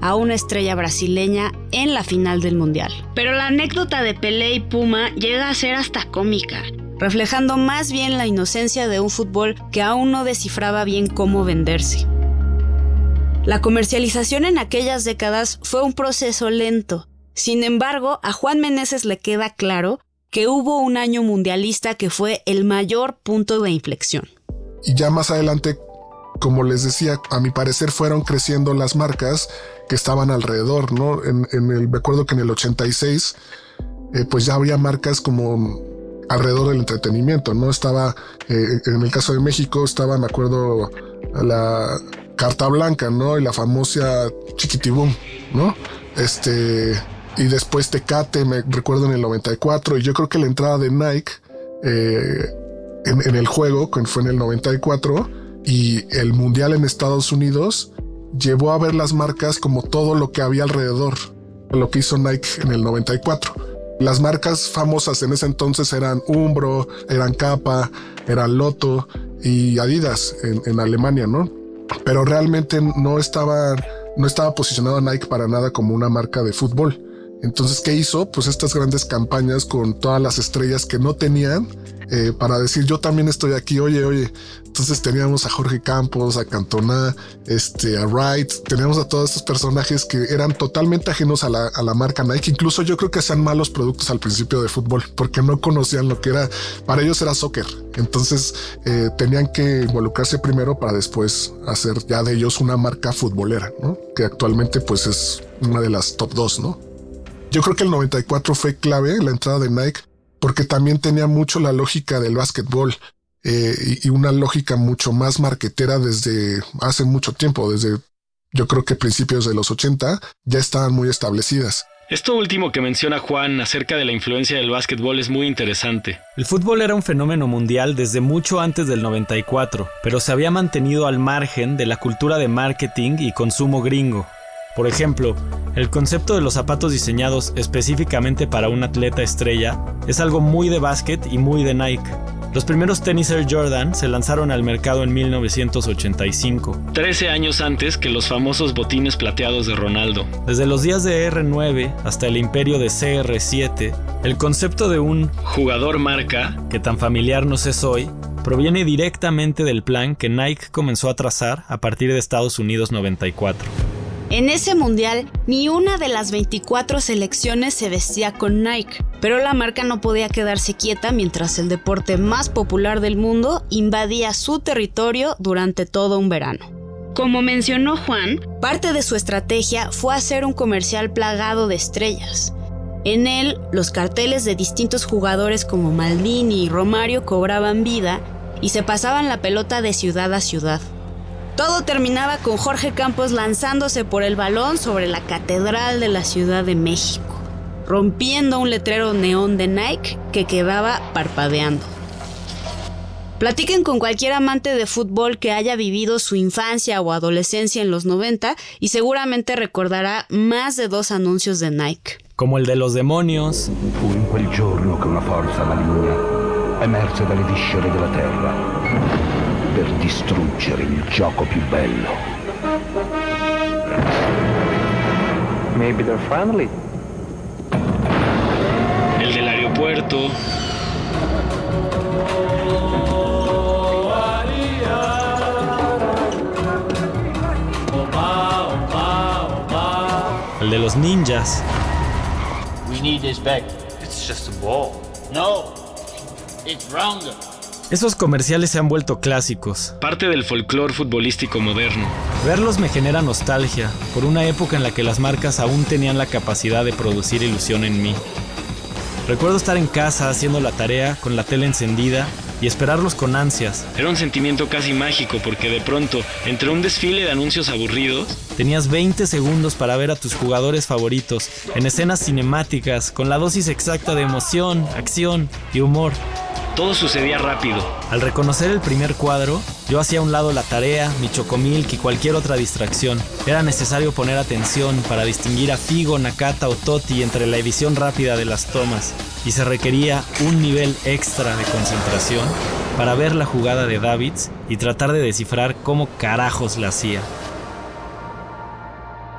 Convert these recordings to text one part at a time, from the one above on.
a una estrella brasileña en la final del Mundial. Pero la anécdota de Pelé y Puma llega a ser hasta cómica, reflejando más bien la inocencia de un fútbol que aún no descifraba bien cómo venderse. La comercialización en aquellas décadas fue un proceso lento. Sin embargo, a Juan Meneses le queda claro que hubo un año mundialista que fue el mayor punto de inflexión. Y ya más adelante, como les decía, a mi parecer fueron creciendo las marcas que estaban alrededor, ¿no? Me acuerdo que en el 86, pues ya había marcas como alrededor del entretenimiento, ¿no? Estaba, en el caso de México, estaba, me acuerdo, la Carta Blanca, ¿no? Y la famosa Chiquitibum, ¿no? Y después Tecate, me recuerdo en el 94, y yo creo que la entrada de Nike en el juego, que fue en el 94, y el Mundial en Estados Unidos, llevó a ver las marcas como todo lo que había alrededor, lo que hizo Nike en el 94. Las marcas famosas en ese entonces eran Umbro, eran Kappa, eran Lotto y Adidas en Alemania, ¿no? Pero realmente no estaba posicionado Nike para nada como una marca de fútbol. Entonces, ¿qué hizo? Pues estas grandes campañas con todas las estrellas que no tenían, para decir, yo también estoy aquí, oye. Entonces teníamos a Jorge Campos, a Cantona, a Wright, teníamos a todos estos personajes que eran totalmente ajenos a la marca Nike. Incluso yo creo que hacían malos productos al principio de fútbol, porque no conocían lo que era, para ellos era soccer. Entonces tenían que involucrarse primero para después hacer ya de ellos una marca futbolera, ¿no? Que actualmente pues es una de las top 2, ¿no? Yo creo que el 94 fue clave la entrada de Nike porque también tenía mucho la lógica del básquetbol y una lógica mucho más marketera desde hace mucho tiempo, desde yo creo que principios de los 80 ya estaban muy establecidas. Esto último que menciona Juan acerca de la influencia del básquetbol es muy interesante. El fútbol era un fenómeno mundial desde mucho antes del 94, pero se había mantenido al margen de la cultura de marketing y consumo gringo. Por ejemplo, el concepto de los zapatos diseñados específicamente para un atleta estrella es algo muy de básquet y muy de Nike. Los primeros tenis Air Jordan se lanzaron al mercado en 1985. 13 años antes que los famosos botines plateados de Ronaldo. Desde los días de R9 hasta el imperio de CR7, el concepto de un jugador marca, que tan familiar nos es hoy, proviene directamente del plan que Nike comenzó a trazar a partir de Estados Unidos 94. En ese mundial, ni una de las 24 selecciones se vestía con Nike, pero la marca no podía quedarse quieta mientras el deporte más popular del mundo invadía su territorio durante todo un verano. Como mencionó Juan, parte de su estrategia fue hacer un comercial plagado de estrellas. En él, los carteles de distintos jugadores como Maldini y Romario cobraban vida y se pasaban la pelota de ciudad a ciudad. Todo terminaba con Jorge Campos lanzándose por el balón sobre la Catedral de la Ciudad de México, rompiendo un letrero neón de Nike que quedaba parpadeando. Platiquen con cualquier amante de fútbol que haya vivido su infancia o adolescencia en los 90 y seguramente recordará más de 2 anuncios de Nike. Como el de los demonios. Fu in quel giorno che una forza maligna emerse dalle viscere della terra per distruggere il gioco più bello. Maybe they're friendly. El del aeropuerto. El de los ninjas. We need this back. It's just a ball. No, it's rounder. Esos comerciales se han vuelto clásicos. Parte del folclore futbolístico moderno. Verlos me genera nostalgia por una época en la que las marcas aún tenían la capacidad de producir ilusión en mí. Recuerdo estar en casa haciendo la tarea con la tele encendida y esperarlos con ansias. Era un sentimiento casi mágico porque de pronto, entre un desfile de anuncios aburridos, tenías 20 segundos para ver a tus jugadores favoritos en escenas cinemáticas con la dosis exacta de emoción, acción y humor. Todo sucedía rápido. Al reconocer el primer cuadro, yo hacía a un lado la tarea, mi chocomilk y cualquier otra distracción. Era necesario poner atención para distinguir a Figo, Nakata o Totti entre la edición rápida de las tomas. Y se requería un nivel extra de concentración para ver la jugada de Davids y tratar de descifrar cómo carajos la hacía.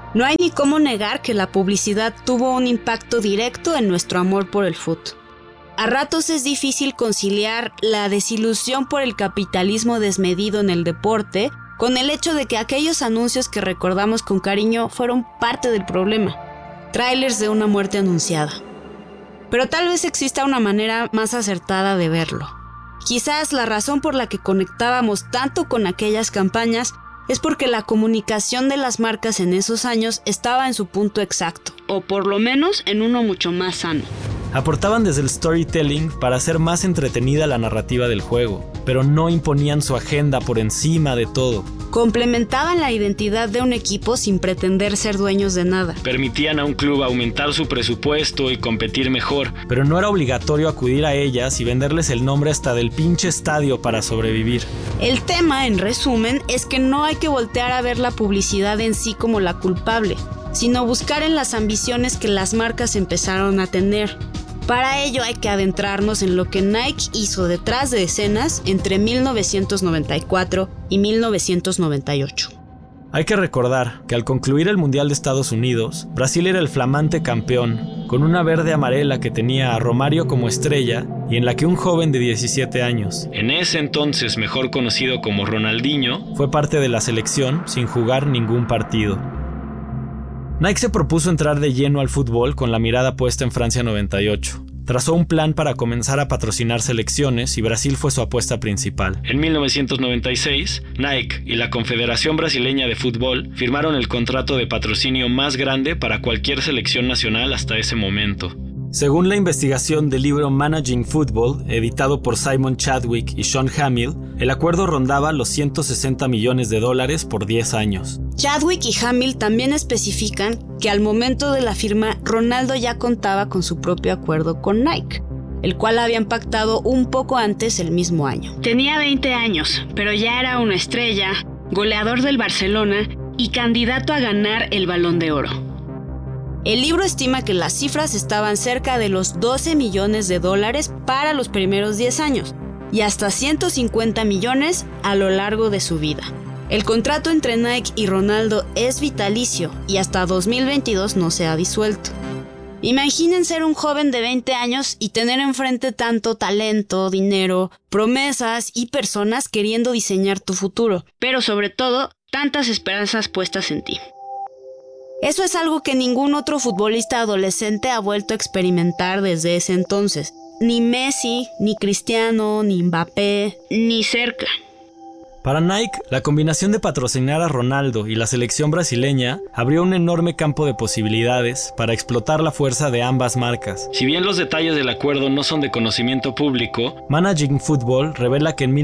No hay ni cómo negar que la publicidad tuvo un impacto directo en nuestro amor por el fútbol. A ratos es difícil conciliar la desilusión por el capitalismo desmedido en el deporte con el hecho de que aquellos anuncios que recordamos con cariño fueron parte del problema. Trailers de una muerte anunciada. Pero tal vez exista una manera más acertada de verlo. Quizás la razón por la que conectábamos tanto con aquellas campañas es porque la comunicación de las marcas en esos años estaba en su punto exacto, o por lo menos en uno mucho más sano. Aportaban desde el storytelling para hacer más entretenida la narrativa del juego, pero no imponían su agenda por encima de todo. Complementaban la identidad de un equipo sin pretender ser dueños de nada. Permitían a un club aumentar su presupuesto y competir mejor. Pero no era obligatorio acudir a ellas y venderles el nombre hasta del pinche estadio para sobrevivir. El tema, en resumen, es que no hay que voltear a ver la publicidad en sí como la culpable, sino buscar en las ambiciones que las marcas empezaron a tener. Para ello hay que adentrarnos en lo que Nike hizo detrás de escenas entre 1994 y 1998. Hay que recordar que al concluir el Mundial de Estados Unidos, Brasil era el flamante campeón, con una verde amarela que tenía a Romário como estrella y en la que un joven de 17 años, en ese entonces mejor conocido como Ronaldinho, fue parte de la selección sin jugar ningún partido. Nike se propuso entrar de lleno al fútbol con la mirada puesta en Francia 98. Trazó un plan para comenzar a patrocinar selecciones y Brasil fue su apuesta principal. En 1996, Nike y la Confederación Brasileña de Fútbol firmaron el contrato de patrocinio más grande para cualquier selección nacional hasta ese momento. Según la investigación del libro Managing Football, editado por Simon Chadwick y Sean Hamill, el acuerdo rondaba los $160 millones por 10 años. Chadwick y Hamill también especifican que al momento de la firma, Ronaldo ya contaba con su propio acuerdo con Nike, el cual habían pactado un poco antes el mismo año. Tenía 20 años, pero ya era una estrella, goleador del Barcelona y candidato a ganar el Balón de Oro. El libro estima que las cifras estaban cerca de los $12 millones para los primeros 10 años y hasta $150 millones a lo largo de su vida. El contrato entre Nike y Ronaldo es vitalicio y hasta 2022 no se ha disuelto. Imaginen ser un joven de 20 años y tener enfrente tanto talento, dinero, promesas y personas queriendo diseñar tu futuro, pero sobre todo, tantas esperanzas puestas en ti. Eso es algo que ningún otro futbolista adolescente ha vuelto a experimentar desde ese entonces. Ni Messi, ni Cristiano, ni Mbappé, ni cerca. Para Nike, la combinación de patrocinar a Ronaldo y la selección brasileña abrió un enorme campo de posibilidades para explotar la fuerza de ambas marcas. Si bien los detalles del acuerdo no son de conocimiento público, Managing Football revela que en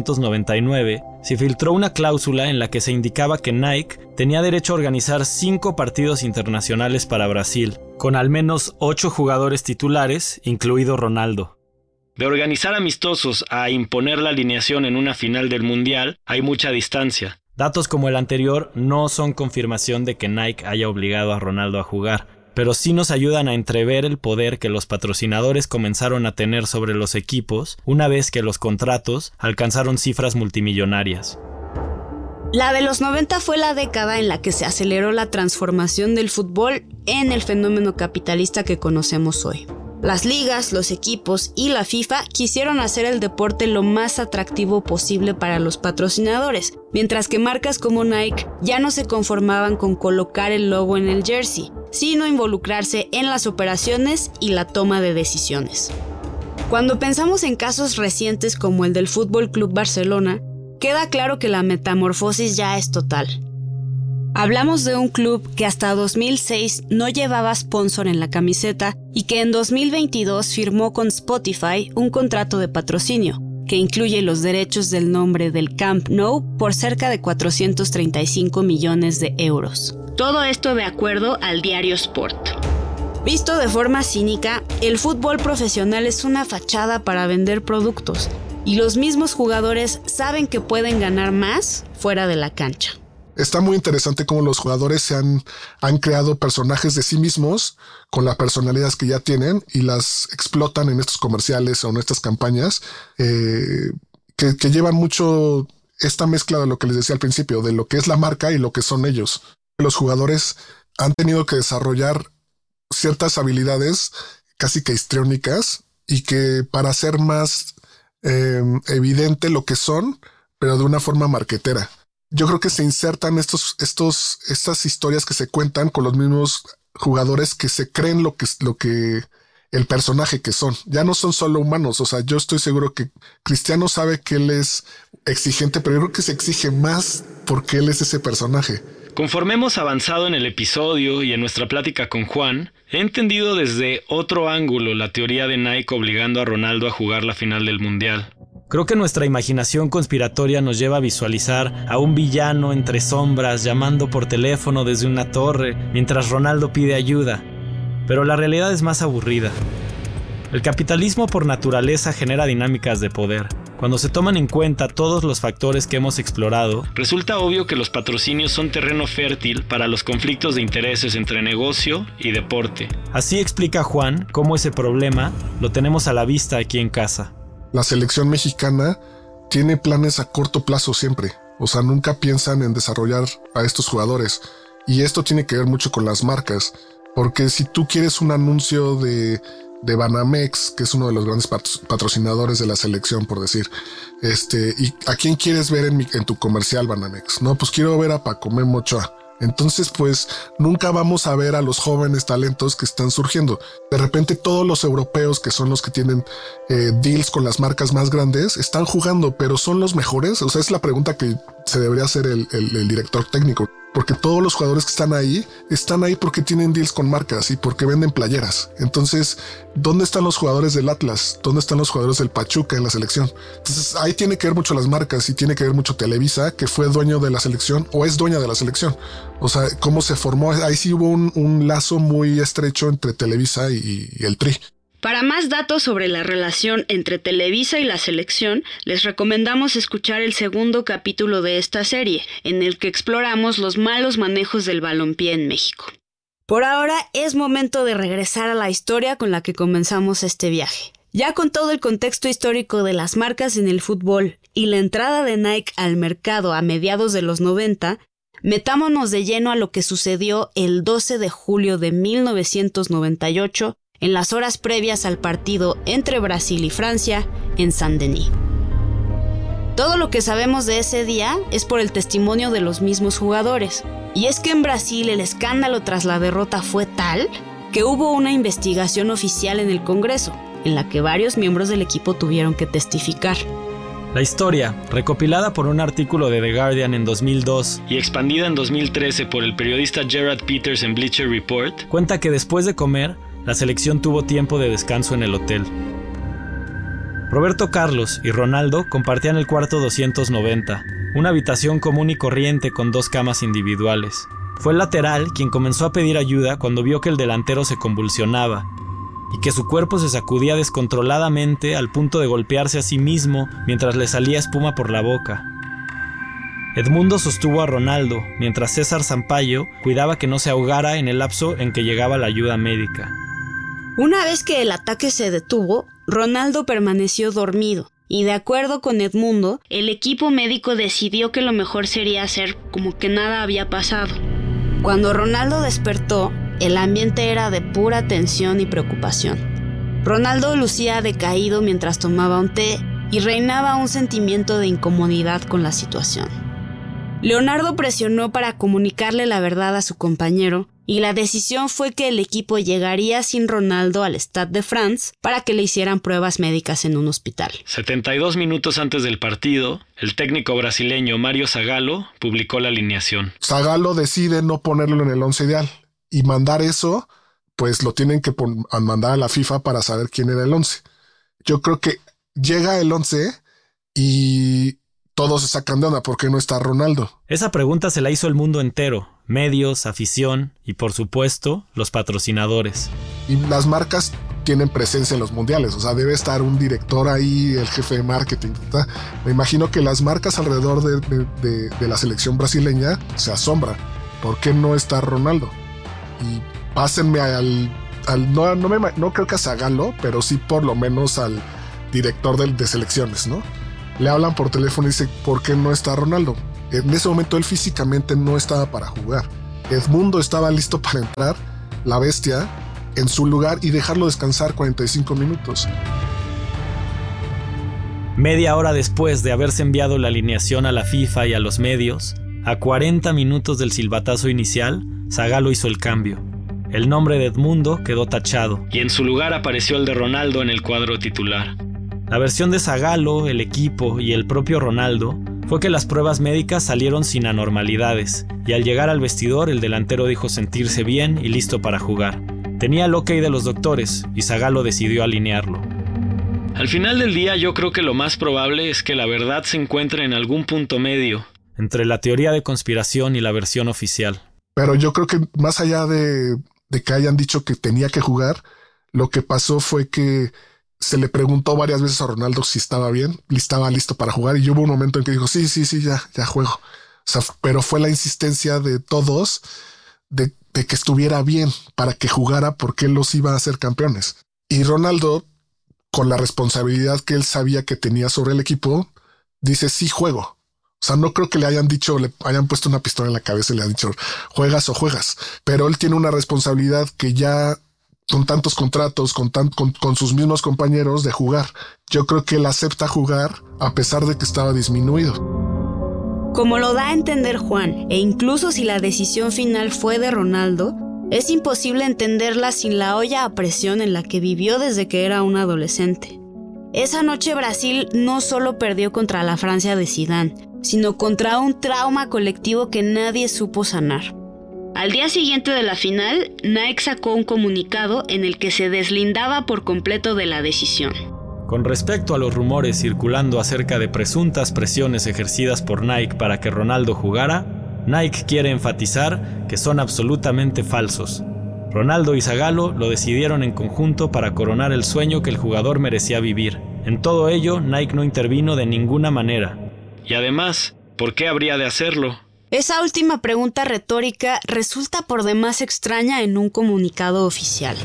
1999 se filtró una cláusula en la que se indicaba que Nike tenía derecho a organizar 5 partidos internacionales para Brasil, con al menos 8 jugadores titulares, incluido Ronaldo. De organizar amistosos a imponer la alineación en una final del Mundial, hay mucha distancia. Datos como el anterior no son confirmación de que Nike haya obligado a Ronaldo a jugar, pero sí nos ayudan a entrever el poder que los patrocinadores comenzaron a tener sobre los equipos una vez que los contratos alcanzaron cifras multimillonarias. La de los 90 fue la década en la que se aceleró la transformación del fútbol en el fenómeno capitalista que conocemos hoy. Las ligas, los equipos y la FIFA quisieron hacer el deporte lo más atractivo posible para los patrocinadores, mientras que marcas como Nike ya no se conformaban con colocar el logo en el jersey, sino involucrarse en las operaciones y la toma de decisiones. Cuando pensamos en casos recientes como el del Fútbol Club Barcelona, queda claro que la metamorfosis ya es total. Hablamos de un club que hasta 2006 no llevaba sponsor en la camiseta y que en 2022 firmó con Spotify un contrato de patrocinio, que incluye los derechos del nombre del Camp Nou por cerca de 435 millones de euros. Todo esto de acuerdo al diario Sport. Visto de forma cínica, el fútbol profesional es una fachada para vender productos, y los mismos jugadores saben que pueden ganar más fuera de la cancha. Está muy interesante cómo los jugadores han creado personajes de sí mismos con las personalidades que ya tienen y las explotan en estos comerciales o en estas campañas que llevan mucho esta mezcla de lo que les decía al principio, de lo que es la marca y lo que son ellos. Los jugadores han tenido que desarrollar ciertas habilidades casi que histriónicas y que para hacer más evidente lo que son, pero de una forma marquetera. Yo creo que se insertan estas historias que se cuentan con los mismos jugadores que se creen lo que el personaje que son. Ya no son solo humanos. O sea, yo estoy seguro que Cristiano sabe que él es exigente, pero yo creo que se exige más porque él es ese personaje. Conforme hemos avanzado en el episodio y en nuestra plática con Juan, he entendido desde otro ángulo la teoría de Nike obligando a Ronaldo a jugar la final del Mundial. Creo que nuestra imaginación conspiratoria nos lleva a visualizar a un villano entre sombras llamando por teléfono desde una torre mientras Ronaldo pide ayuda. Pero la realidad es más aburrida. El capitalismo por naturaleza genera dinámicas de poder. Cuando se toman en cuenta todos los factores que hemos explorado, resulta obvio que los patrocinios son terreno fértil para los conflictos de intereses entre negocio y deporte. Así explica Juan cómo ese problema lo tenemos a la vista aquí en casa. La selección mexicana tiene planes a corto plazo siempre. O sea, nunca piensan en desarrollar a estos jugadores. Y esto tiene que ver mucho con las marcas. Porque si tú quieres un anuncio de Banamex, que es uno de los grandes patrocinadores de la selección, por decir, ¿y a quién quieres ver en tu comercial, Banamex? No, pues quiero ver a Paco Memo Ochoa. Entonces, pues nunca vamos a ver a los jóvenes talentos que están surgiendo. De repente todos los europeos, que son los que tienen deals con las marcas más grandes, están jugando, pero ¿son los mejores? O sea, es la pregunta que se debería hacer el director técnico. Porque todos los jugadores que están ahí porque tienen deals con marcas y porque venden playeras. Entonces, ¿dónde están los jugadores del Atlas? ¿Dónde están los jugadores del Pachuca en la selección? Entonces, ahí tiene que ver mucho las marcas y tiene que ver mucho Televisa, que fue dueño de la selección o es dueña de la selección. O sea, cómo se formó. Ahí sí hubo un lazo muy estrecho entre Televisa y el Tri. Para más datos sobre la relación entre Televisa y la selección, les recomendamos escuchar el segundo capítulo de esta serie, en el que exploramos los malos manejos del balompié en México. Por ahora es momento de regresar a la historia con la que comenzamos este viaje. Ya con todo el contexto histórico de las marcas en el fútbol y la entrada de Nike al mercado a mediados de los 90, metámonos de lleno a lo que sucedió el 12 de julio de 1998 en las horas previas al partido entre Brasil y Francia en Saint-Denis. Todo lo que sabemos de ese día es por el testimonio de los mismos jugadores. Y es que en Brasil el escándalo tras la derrota fue tal que hubo una investigación oficial en el Congreso, en la que varios miembros del equipo tuvieron que testificar. La historia, recopilada por un artículo de The Guardian en 2002 y expandida en 2013 por el periodista Gerard Peters en Bleacher Report, cuenta que después de comer, la selección tuvo tiempo de descanso en el hotel. Roberto Carlos y Ronaldo compartían el cuarto 290, una habitación común y corriente con 2 camas individuales. Fue el lateral quien comenzó a pedir ayuda cuando vio que el delantero se convulsionaba y que su cuerpo se sacudía descontroladamente al punto de golpearse a sí mismo mientras le salía espuma por la boca. Edmundo sostuvo a Ronaldo, mientras César Sampaio cuidaba que no se ahogara en el lapso en que llegaba la ayuda médica. Una vez que el ataque se detuvo, Ronaldo permaneció dormido y, de acuerdo con Edmundo, el equipo médico decidió que lo mejor sería hacer como que nada había pasado. Cuando Ronaldo despertó, el ambiente era de pura tensión y preocupación. Ronaldo lucía decaído mientras tomaba un té y reinaba un sentimiento de incomodidad con la situación. Leonardo presionó para comunicarle la verdad a su compañero y la decisión fue que el equipo llegaría sin Ronaldo al Stade de France para que le hicieran pruebas médicas en un hospital. 72 minutos antes del partido, el técnico brasileño Mario Zagallo publicó la alineación. Zagallo decide no ponerlo en el 11 ideal y mandar eso, pues lo tienen que mandar a la FIFA para saber quién era el 11. Yo creo que llega el 11 y todos se sacan de onda. ¿Por qué no está Ronaldo? Esa pregunta se la hizo el mundo entero. Medios, afición y, por supuesto, los patrocinadores. Y las marcas tienen presencia en los mundiales. O sea, debe estar un director ahí, el jefe de marketing. ¿Tá? Me imagino que las marcas alrededor de la selección brasileña se asombran. ¿Por qué no está Ronaldo? Y pásenme no creo que a Zagallo, pero sí por lo menos al director de selecciones, ¿no? Le hablan por teléfono y dice, ¿por qué no está Ronaldo? En ese momento él físicamente no estaba para jugar. Edmundo estaba listo para entrar, la bestia, en su lugar y dejarlo descansar 45 minutos. Media hora después de haberse enviado la alineación a la FIFA y a los medios, a 40 minutos del silbatazo inicial, Zagallo hizo el cambio. El nombre de Edmundo quedó tachado. Y en su lugar apareció el de Ronaldo en el cuadro titular. La versión de Zagallo, el equipo y el propio Ronaldo fue que las pruebas médicas salieron sin anormalidades, y al llegar al vestidor el delantero dijo sentirse bien y listo para jugar. Tenía el ok de los doctores y Zagallo decidió alinearlo. Al final del día yo creo que lo más probable es que la verdad se encuentre en algún punto medio. Entre la teoría de conspiración y la versión oficial. Pero yo creo que más allá de que hayan dicho que tenía que jugar, lo que pasó fue que se le preguntó varias veces a Ronaldo si estaba bien, estaba listo para jugar, y hubo un momento en que dijo, sí, ya juego. O sea, pero fue la insistencia de todos de que estuviera bien para que jugara porque él los iba a hacer campeones. Y Ronaldo, con la responsabilidad que él sabía que tenía sobre el equipo, dice, sí, juego. O sea, no creo que le hayan puesto una pistola en la cabeza y le han dicho, juegas o juegas. Pero él tiene una responsabilidad que ya, con tantos contratos, con sus mismos compañeros, de jugar. Yo creo que él acepta jugar a pesar de que estaba disminuido. Como lo da a entender Juan, e incluso si la decisión final fue de Ronaldo, es imposible entenderla sin la olla a presión en la que vivió desde que era un adolescente. Esa noche Brasil no solo perdió contra la Francia de Zidane, sino contra un trauma colectivo que nadie supo sanar. Al día siguiente de la final, Nike sacó un comunicado en el que se deslindaba por completo de la decisión. Con respecto a los rumores circulando acerca de presuntas presiones ejercidas por Nike para que Ronaldo jugara, Nike quiere enfatizar que son absolutamente falsos. Ronaldo y Zagallo lo decidieron en conjunto para coronar el sueño que el jugador merecía vivir. En todo ello, Nike no intervino de ninguna manera. Y además, ¿por qué habría de hacerlo? Esa última pregunta retórica resulta por demás extraña en un comunicado oficial.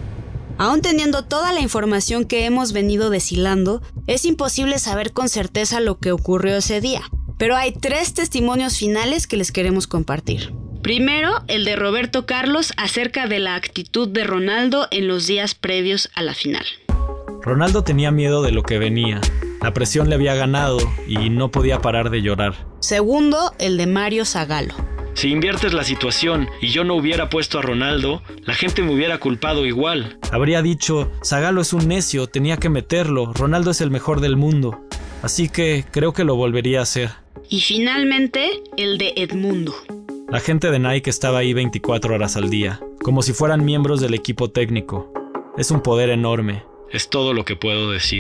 Aún teniendo toda la información que hemos venido deshilando, es imposible saber con certeza lo que ocurrió ese día. Pero hay 3 testimonios finales que les queremos compartir. Primero, el de Roberto Carlos acerca de la actitud de Ronaldo en los días previos a la final. Ronaldo tenía miedo de lo que venía. La presión le había ganado y no podía parar de llorar. Segundo, el de Mario Zagallo. Si inviertes la situación y yo no hubiera puesto a Ronaldo, la gente me hubiera culpado igual. Habría dicho, Zagallo es un necio, tenía que meterlo, Ronaldo es el mejor del mundo. Así que creo que lo volvería a hacer. Y finalmente, el de Edmundo. La gente de Nike estaba ahí 24 horas al día, como si fueran miembros del equipo técnico. Es un poder enorme. Es todo lo que puedo decir.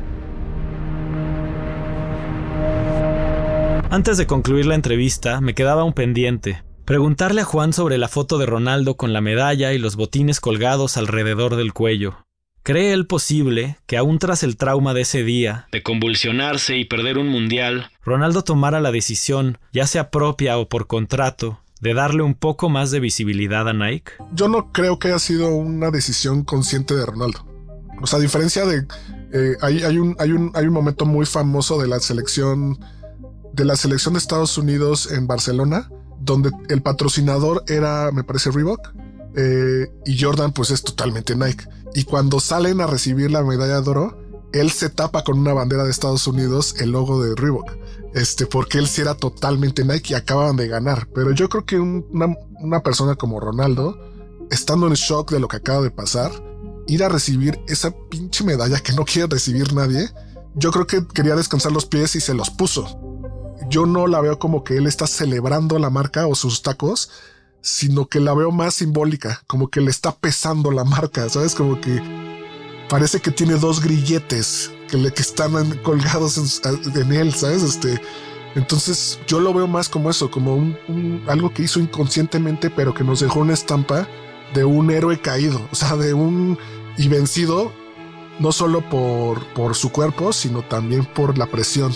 Antes de concluir la entrevista, me quedaba un pendiente. Preguntarle a Juan sobre la foto de Ronaldo con la medalla y los botines colgados alrededor del cuello. ¿Cree él posible que aún tras el trauma de ese día, de convulsionarse y perder un mundial, Ronaldo tomara la decisión, ya sea propia o por contrato, de darle un poco más de visibilidad a Nike? Yo no creo que haya sido una decisión consciente de Ronaldo. O sea, a diferencia de... hay un momento muy famoso de la selección de Estados Unidos en Barcelona, donde el patrocinador era, me parece, Reebok, y Jordan pues es totalmente Nike. Y cuando salen a recibir la medalla de oro, él se tapa con una bandera de Estados Unidos el logo de Reebok, porque él sí era totalmente Nike y acababan de ganar. Pero yo creo que una persona como Ronaldo, estando en shock de lo que acaba de pasar, ir a recibir esa pinche medalla que no quiere recibir nadie, yo creo que quería descansar los pies y se los puso. Yo no la veo como que él está celebrando la marca o sus tacos, sino que la veo más simbólica, como que le está pesando la marca, ¿sabes? Como que parece que tiene 2 grilletes que están colgados en él, ¿sabes? Entonces yo lo veo más como eso, como algo que hizo inconscientemente, pero que nos dejó una estampa de un héroe caído, o sea, y vencido, no solo por su cuerpo, sino también por la presión.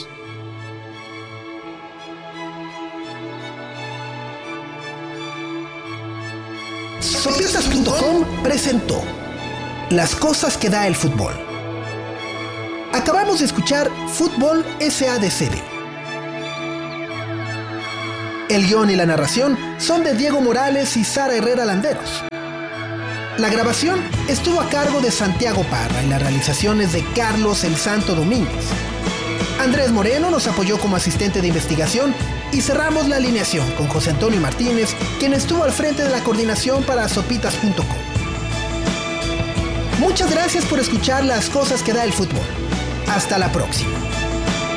Sopitas.com presentó Las cosas que da el fútbol. Acabamos de escuchar Fútbol S.A. de Serie. El guión y la narración son de Diego Morales y Sara Herrera Landeros. La grabación estuvo a cargo de Santiago Parra y la realización es de Carlos El Santo Domínguez. Andrés Moreno nos apoyó como asistente de investigación y cerramos la alineación con José Antonio Martínez, quien estuvo al frente de la coordinación para sopitas.com. Muchas gracias por escuchar Las Cosas que da el Fútbol. Hasta la próxima.